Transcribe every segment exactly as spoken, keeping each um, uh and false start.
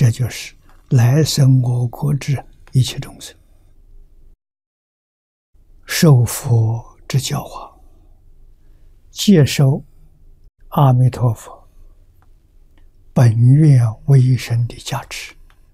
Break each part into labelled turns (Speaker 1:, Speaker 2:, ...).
Speaker 1: 那就是来生我国之一切众生，受佛之教化，接受阿弥陀佛本愿威神的加持，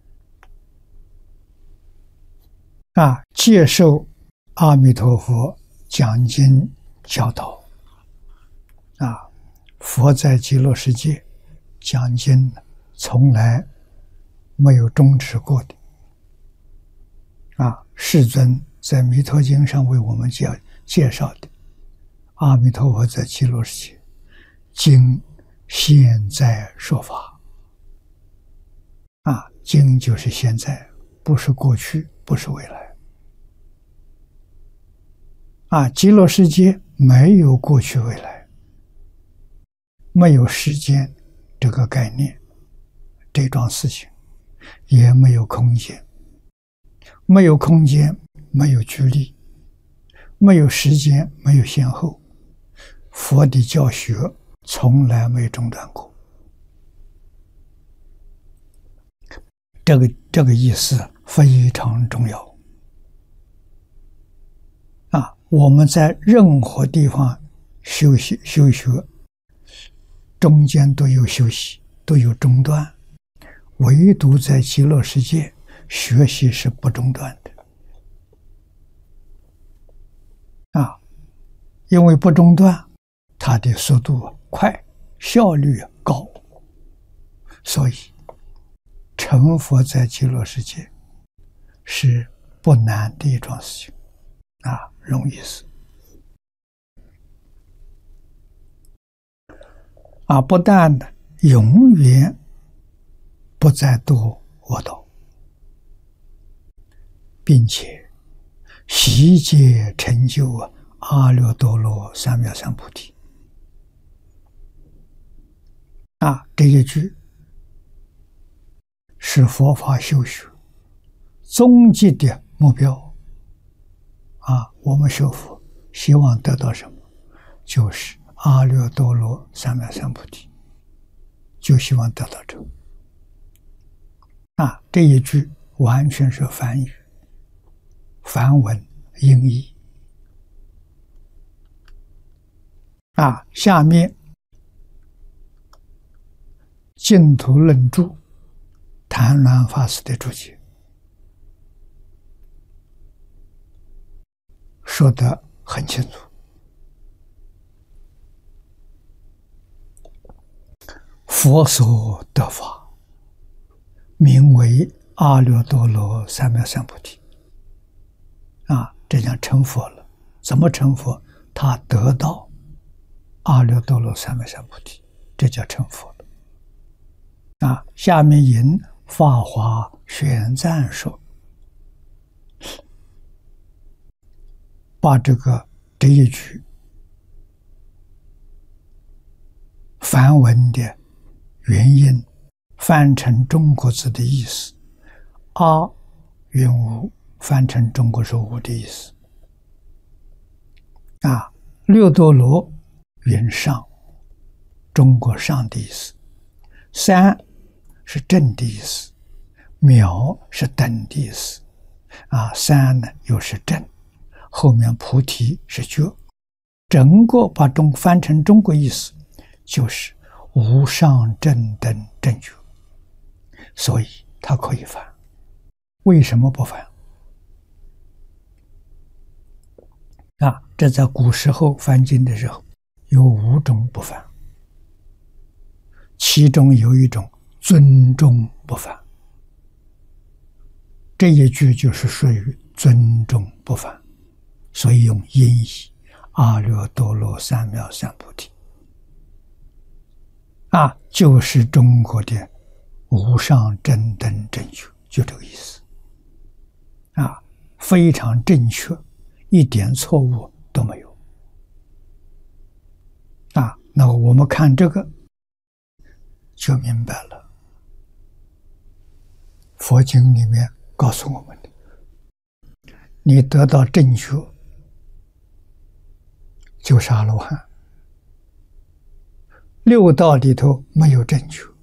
Speaker 1: 啊，接受阿弥陀佛讲经教导，啊，佛在极乐世界讲经从来没有终止过的，啊，世尊在弥陀经上为我们介介绍的，阿弥陀佛在极乐世界经现在说法，啊，经就是现在，不是过去，不是未来。啊，极乐世界没有过去未来，没有时间这个概念，这桩事情，也没有空间，没有空间，没有距离，没有时间，没有先后，佛的教学从来没中断过。这个这个意思非常重要。啊，我们在任何地方修习修学，中间都有休息，都有中断，唯独在极乐世界学习是不中断的。啊，因为不中断，它的速度快，效率高，所以成佛在极乐世界是不难的一桩事情，啊，容易死。啊，不但的永远不再堕恶道，并且悉皆成就阿耨多罗三藐三菩提。啊，这一句是佛法修学终极的目标。啊，我们学佛希望得到什么？就是阿耨多罗三藐三菩提，就希望得到这个。啊，这一句完全是梵语，梵文音译。啊，下面净土论著谭鸾法师的注解说得很清楚。佛所得法，名为阿耨多罗三藐三菩提。啊，这样成佛了。怎么成佛？他得到阿耨多罗三藐三菩提，这叫成佛了。啊，下面引法华玄赞说，把这个这一句梵文的原因翻成中国字的意思，阿云无翻成中国是无的意思。啊，六多罗云上，中国上的意思。三是正的意思，渺是等的意思。啊，三呢又是正，后面菩提是觉，整个把中翻成中国意思，就是无上正等正觉，所以它可以翻。为什么不翻？啊，这在古时候翻经的时候有五种不翻，其中有一种尊重不翻，这一句就是属于尊重不翻，所以用音译阿耨多罗三藐三菩提。啊，就是中国的无上正等正觉，就这个意思。啊，非常正确，一点错误都没有。啊，那我们看这个就明白了。佛经里面告诉我们的，你得到正觉就是阿罗汉。六道里头没有正觉，